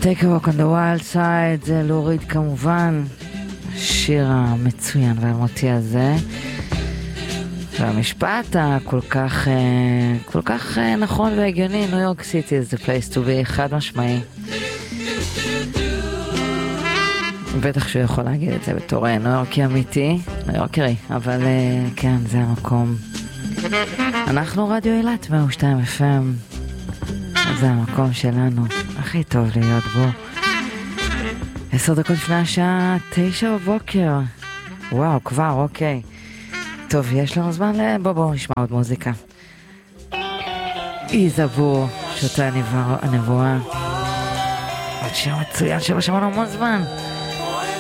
Take a walk on the wild side, זה לוריד כמובן, השיר המצוין והמותי הזה, והמשפט הכל כך נכון והגיוני, ניו יורק סיטי is the place to be, חד משמעי. בטח שהוא יכול להגיד את זה בתור ניו יורקי אמיתי, ניו יורקרי, אבל כן, זה המקום. אנחנו רדיו אילת 102 FM, זה המקום שלנו, הכי טוב להיות בו. 10 דקות לפני השעה 9 בבוקר. וואו, כבר, אוקיי. טוב, יש לנו זמן בואו נשמע עוד מוזיקה. איזבור, שותה הנבואה. עוד שיר מצוין שלא שמענו המון זמן.